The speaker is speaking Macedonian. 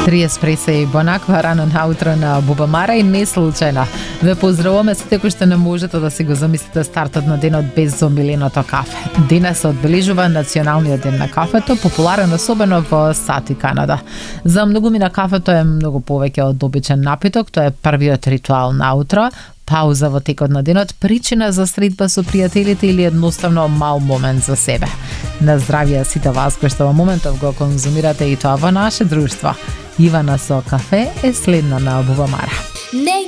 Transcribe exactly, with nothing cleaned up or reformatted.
Три еспреса и бонаква рано наутро на Бубамара и не случајно. Ве поздравуваме сите кои што не можете да си го замислите стартот на денот без зомиленото кафе. Денес се одбележува Националниот ден на кафето, популарен особено во САД и Канада. За многумина кафето е многу повеќе од обичен напиток, тоа е првиот ритуал наутро, пауза во текот на денот, причина за средба со пријателите или едноставно мал момент за себе. На здравје сите вас кои што во моментов го конзумирате и тоа во наше друштво. Ивана со кафе е следна на Бубамара.